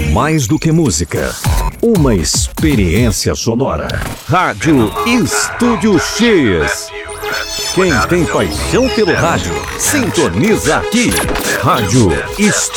Mais do que música, uma experiência sonora. Rádio Estúdio X. Quem tem paixão pelo rádio, sintoniza aqui. Rádio Estúdio